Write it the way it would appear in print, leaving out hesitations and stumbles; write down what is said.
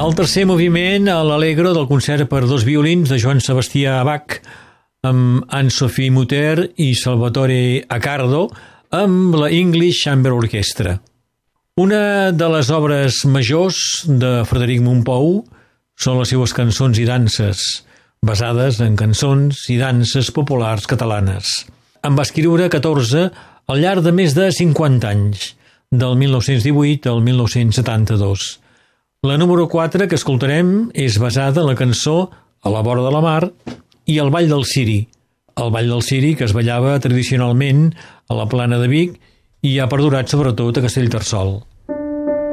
El tercer moviment, l'Allegro del concert per 2 violins de Johann Sebastià Bach, amb Anne-Sophie Mutter i Salvatore Accardo, amb la English Chamber Orchestra. Una de les obres majors de Frederic Mompou són les seues cançons i danses, basades en cançons i danses populars catalanes. En va escriure 14 al llarg de més de 50 anys, del 1918 al 1972. La número 4 que escoltarem és basada en la cançó A la vora de la mar i el Ball del Ciri. El Ball del Ciri que es ballava tradicionalment a la Plana de Vic i ha perdurat sobretot a Castellterçol.